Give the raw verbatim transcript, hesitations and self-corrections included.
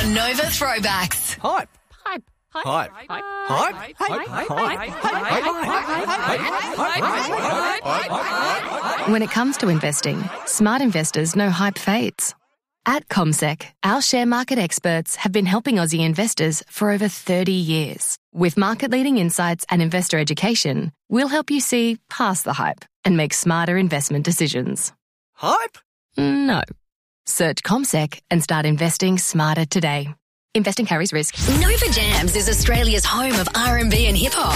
Nova Throwbacks. Hype. Hype. Hype. Hype. Hype. Hype. Hype. Hype. When it comes to investing, smart investors know hype fades. At CommSec, our share market experts have been helping Aussie investors for over thirty years. With market-leading insights and investor education, we'll help you see past the hype and make smarter investment decisions. Hype? No. Search CommSec and start investing smarter today. Investing carries risk. Nova Jams is Australia's home of R and B and hip-hop.